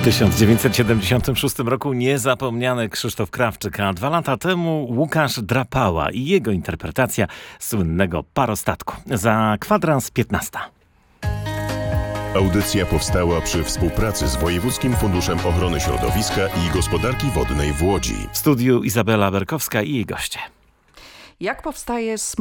1976 roku niezapomniany Krzysztof Krawczyk, a 2 lata temu Łukasz Drapała i jego interpretacja słynnego Parostatku. Za kwadrans 15. Audycja powstała przy współpracy z Wojewódzkim Funduszem Ochrony Środowiska i Gospodarki Wodnej w Łodzi. W studiu Izabela Berkowska i jej goście. Jak powstaje